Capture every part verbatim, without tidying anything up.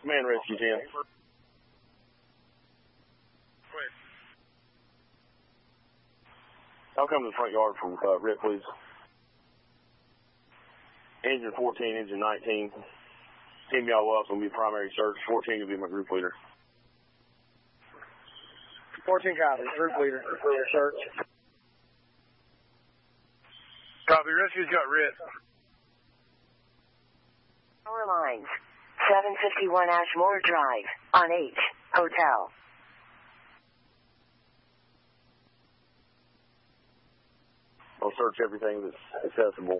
Command Rescue ten. I'll come to the front yard from uh, Rip, please. Engine fourteen, engine nineteen. Team y'all up will be primary search. fourteen will be my group leader. fourteen copy. Group leader. Search. Copy. Rescue's got Rip. Power lines. seven fifty-one Ashmore Drive. On H. Hotel. I'll search everything that's accessible.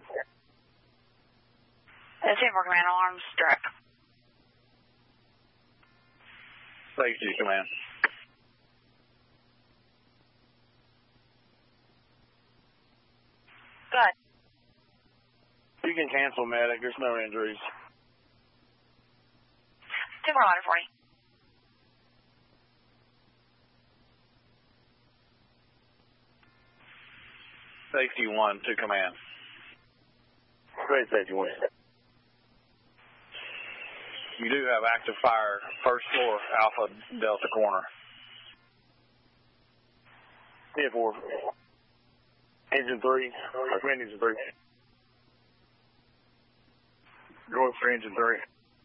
ten four Command, alarms struck. Safety Command. Good. You can cancel medic. There's no injuries. ten four ladder forty. Safety one to command. Great, safety one. You do have active fire, first floor, Alpha Delta corner. ten four. Engine three. Or command engine three. Going for engine three.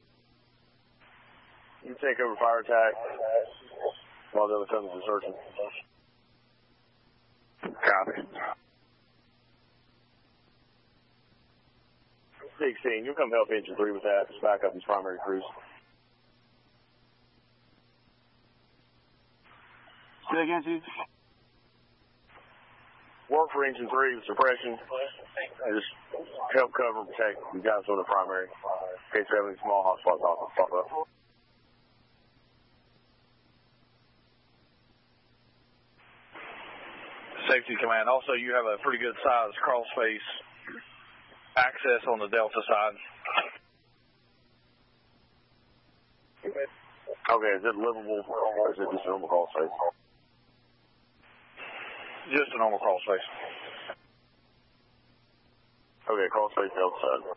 You take over fire attack while the other comes to searching. Copy. sixteen, you'll come help engine three with that. Just back up his primary crews. Say that again, Chief. Work for engine three with suppression. And just help cover and protect you guys on the primary. In case you have any small hotspots off pop up. Safety command. Also, you have a pretty good size crawl space access on the Delta side. Okay, is it livable or is it just a normal crawl space? Just a normal crawl space. Okay, crawl space Delta side.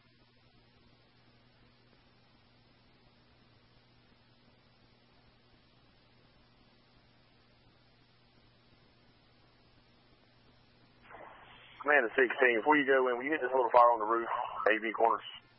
Command of sixteen, before you go in, will you hit this little fire on the roof, A V corners?